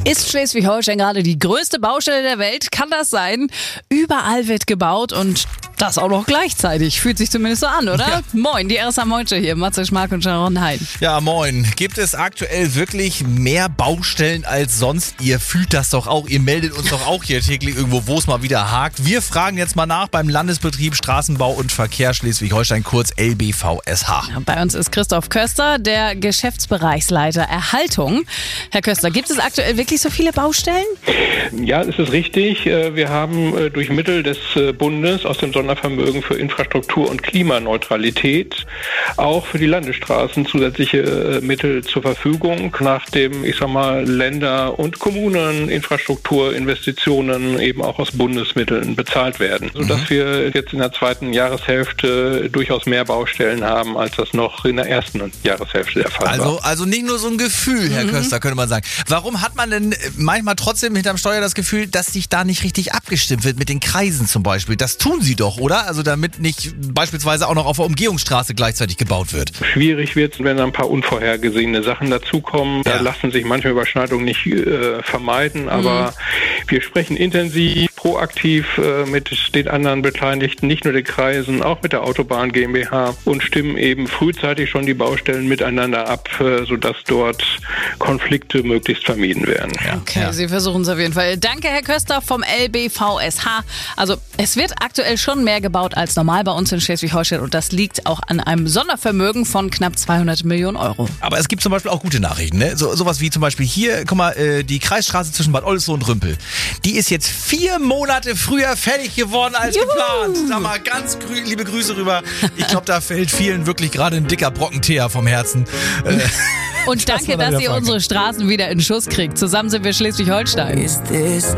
Ist Schleswig-Holstein gerade die größte Baustelle der Welt? Kann das sein? Überall wird gebaut und das auch noch gleichzeitig. Fühlt sich zumindest so an, oder? Ja. Moin, die RSA Moinche hier, Matze Schmark und Sharon Hein. Ja, moin. Gibt es aktuell wirklich mehr Baustellen als sonst? Ihr fühlt das doch auch. Ihr meldet uns doch auch hier täglich irgendwo, wo es mal wieder hakt. Wir fragen jetzt mal nach beim Landesbetrieb Straßenbau und Verkehr Schleswig-Holstein, kurz LBVSH. Ja, bei uns ist Christoph Köster, der Geschäftsbereichsleiter Erhaltung. Herr Köster, gibt es aktuell wirklich so viele Baustellen? Ja, es ist richtig. Wir haben durch Mittel des Bundes aus dem Sondervermögen für Infrastruktur und Klimaneutralität auch für die Landesstraßen zusätzliche Mittel zur Verfügung, nachdem, Länder- und Kommunen Infrastrukturinvestitionen eben auch aus Bundesmitteln bezahlt werden, sodass wir jetzt in der zweiten Jahreshälfte durchaus mehr Baustellen haben, als das noch in der ersten Jahreshälfte der Fall war. Also nicht nur so ein Gefühl, Herr Köster, könnte man sagen. Warum hat man denn manchmal trotzdem hinterm Steuer das Gefühl, dass sich da nicht richtig abgestimmt wird mit den Kreisen zum Beispiel? Das tun sie doch, oder? Also damit nicht beispielsweise auch noch auf der Umgehungsstraße gleichzeitig gebaut wird. Schwierig wird es, wenn ein paar unvorhergesehene Sachen dazukommen. Da lassen sich manche Überschneidungen nicht vermeiden, aber wir sprechen intensiv, proaktiv mit den anderen Beteiligten, nicht nur den Kreisen, auch mit der Autobahn GmbH und stimmen eben frühzeitig schon die Baustellen miteinander ab, sodass dort Konflikte möglichst vermieden werden. Okay, Sie versuchen es auf jeden Fall. Danke, Herr Köster vom LBVSH. Also es wird aktuell schon mehr gebaut als normal bei uns in Schleswig-Holstein und das liegt auch an einem Sondervermögen von knapp 200 Millionen Euro. Aber es gibt zum Beispiel auch gute Nachrichten, ne? Sowas wie zum Beispiel hier, guck mal, die Kreisstraße zwischen Bad Oldesloe und Rümpel. Die ist jetzt 4 Monate früher fertig geworden als geplant. Sag mal, ganz liebe Grüße rüber. Ich glaube, da fällt vielen wirklich gerade ein dicker Brocken Teer vom Herzen. Und danke, dass ihr unsere Straßen wieder in Schuss kriegt. Zusammen sind wir Schleswig-Holstein.